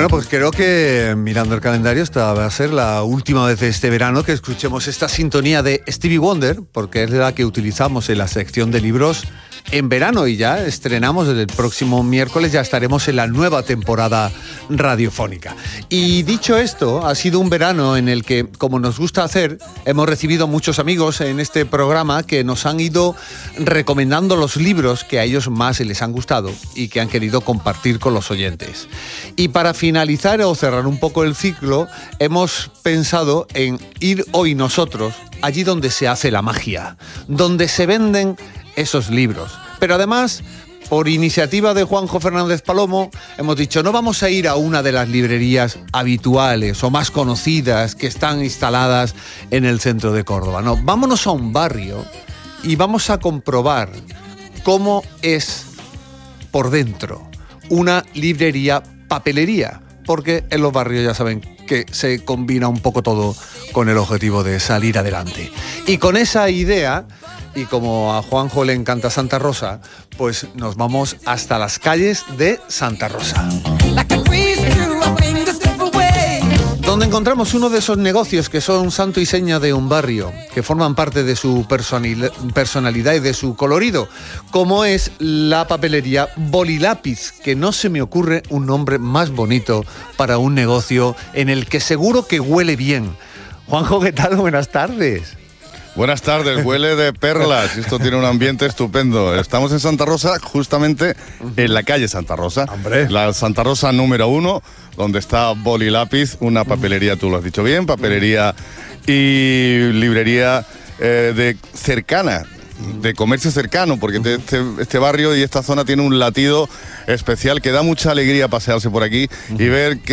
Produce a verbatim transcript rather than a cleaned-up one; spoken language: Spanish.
Bueno, pues creo que mirando el calendario esta va a ser la última vez de este verano que escuchemos esta sintonía de Stevie Wonder, porque es la que utilizamos en la sección de libros en verano y ya estrenamos desde el próximo miércoles, ya estaremos en la nueva temporada radiofónica. Y dicho esto, ha sido un verano en el que, como nos gusta hacer, hemos recibido muchos amigos en este programa que nos han ido recomendando los libros que a ellos más les han gustado y que han querido compartir con los oyentes. Y para finalizar o cerrar un poco el ciclo, hemos pensado en ir hoy nosotros allí donde se hace la magia, donde se venden esos libros. Pero además, por iniciativa de Juanjo Fernández Palomo, hemos dicho, no vamos a ir a una de las librerías habituales o más conocidas que están instaladas en el centro de Córdoba. No, vámonos a un barrio y vamos a comprobar cómo es por dentro una librería papelería, porque en los barrios ya saben que se combina un poco todo con el objetivo de salir adelante. Y con esa idea, y como a Juanjo le encanta Santa Rosa, pues nos vamos hasta las calles de Santa Rosa, donde encontramos uno de esos negocios que son santo y seña de un barrio, que forman parte de su personalidad y de su colorido, como es la papelería Bolilápiz, que no se me ocurre un nombre más bonito para un negocio en el que seguro que huele bien. Juanjo, ¿qué tal? Buenas tardes. Buenas tardes, huele de perlas, esto tiene un ambiente estupendo. Estamos en Santa Rosa, justamente en la calle Santa Rosa, Hombre. La Santa Rosa número uno, donde está Bolilápiz, una papelería, tú lo has dicho bien, papelería y librería eh, de cercana, de comercio cercano, porque este, este barrio y esta zona tiene un latido especial que da mucha alegría pasearse por aquí y ver que